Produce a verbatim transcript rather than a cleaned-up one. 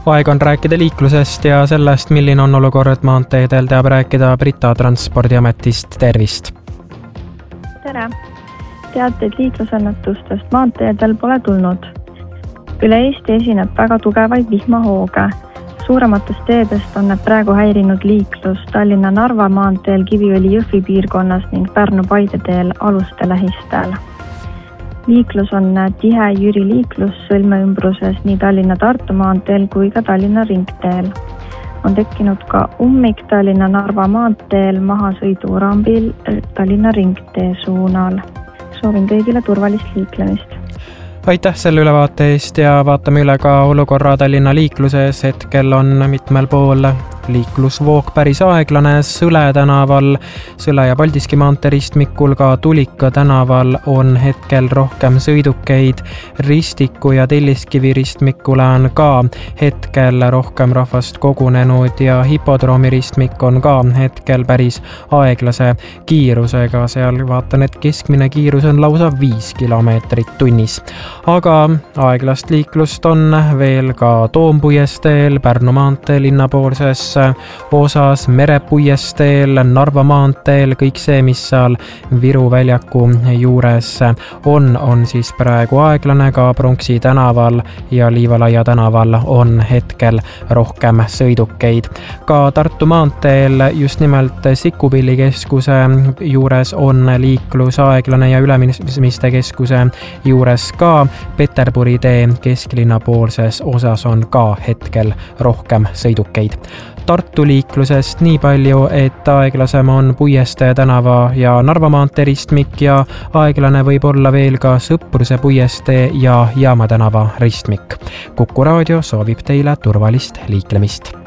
Aeg on rääkida liiklusest ja sellest, milline on olukord maanteedel, teab rääkida Brita Transpordiametist. Tervist! Tere! Teateid liiklusõnnetustest maanteedel pole tulnud. Üle Eesti esineb väga tugevaid vihmahooge. Suurematest teedest on need praegu häirinud liiklus Tallinna-Narva maanteel Kiviõli-Jõhvi piirkonnas ning Pärnu-Paide teel Aluste lähistel. Liiklus on tihe Jüri liiklus sõlme ümbruses nii Tallinna-Tartu maanteel kui ka Tallinna ringteel. On tekkinud ka ummik Tallinna-Narva maanteel mahasõidurambil Tallinna ringtee suunal. Soovin kõigile turvalist liiklemist. Aitäh selle ülevaate eest ja vaatame üle ka olukorra Tallinna liikluses. Hetkel on mitmel pool liiklusvoog päris aeglane Sõle tänaval, Sõle ja Paldiski maantee ristmikul, ka Tulika tänaval on hetkel rohkem sõidukeid. Ristiku ja Telliskivi ristmikule on ka hetkel rohkem rahvast kogunenud ja Hipodroomi ristmik on ka hetkel päris aeglase kiirusega. Seal vaatan, et keskmine kiirus on lausa viis kilomeetrit tunnis. Aga aeglast liiklust on veel ka Toompuiesteel, Pärnu maantee linnapoolses osas, Merepuiesteel, Narva maanteel, kõik see, mis seal Viru väljaku juures on, on siis praegu aeglane. Ka Pronksi tänaval ja Liivalaia tänaval on hetkel rohkem sõidukeid. Ka Tartu maanteel just nimelt Sikupilli keskuse juures on liiklus aeglane ja Ülemiste keskuse juures ka. Peterburi tee kesklinna poolses osas on ka hetkel rohkem sõidukeid. Tartu liiklusest nii palju, et aeglasem on Puiestee tänava ja Narva maantee ristmik ja aeglane võib olla veel ka Sõpruse Puiestee ja Jaama tänava ristmik. Kuku raadio soovib teile turvalist liiklemist.